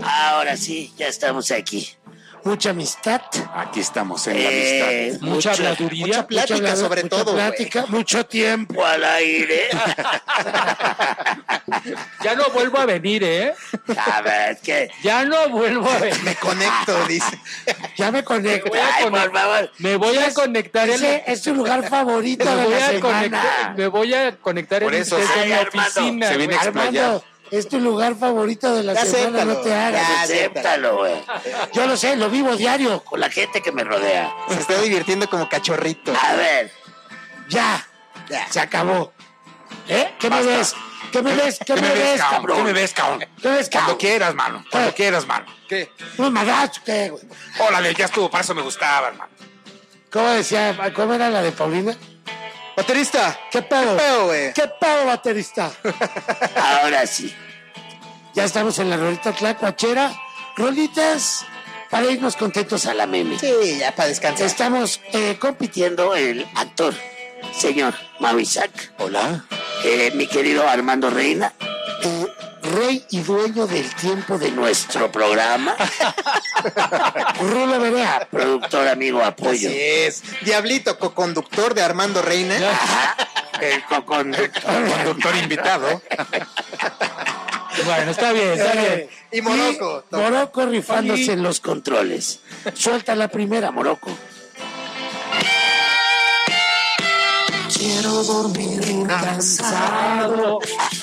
Ahora sí, ya estamos aquí. Mucha amistad. Aquí estamos en la amistad. Mucha habladuría. Mucha plática, sobre todo. Plática, mucho tiempo al aire. Ya no vuelvo a venir, ¿eh? A ver, ¿qué? Ya no vuelvo a venir. Me conecto, dice. Ya me conecto. Ay, por favor. Me voy a conectar Ese es tu lugar favorito de la semana. me voy a conectar Por eso, desde ay, mi Armando, oficina. se viene a explayar. Armando, es tu lugar favorito de la Ya semana, acéptalo, no te hagas. ya, Acéptalo, güey. Yo lo sé, lo vivo diario con la gente que me rodea. Se está divirtiendo como cachorrito. A ver, ya, se acabó. ¿Eh? ¿Qué me ves? ¿Qué me ves? ¿Qué me ves, cabrón? ¿Qué me ves, cabrón? ¿Qué ves, Cuando cabrón? quieras, mano. Cuando quieras, mano. ¿Qué? ¿No me das o qué, güey? Órale, ya estuvo, para eso me gustaba, hermano. ¿Cómo decía? ¿Cómo era la de Paulina? Baterista. ¿Qué pedo? ¿Qué pedo, güey? ¿Qué pedo, baterista? Ahora sí. Ya estamos en la rolita tlacuachera. Rolitas para irnos contentos a la meme. Sí, ya para descansar. Estamos compitiendo el actor, señor Mau Isaac. Hola. Mi querido Armando Reina, rey y dueño del tiempo de nuestro programa. Rulo Berea, productor, amigo, apoyo. Así es. Diablito, coconductor de Armando Reina. Ajá, el coconductor. Conductor invitado. Bueno, está bien, está bien. Y Morocco. Y Morocco rifándose en los controles. Suelta la primera, Morocco. Quiero dormir cansado.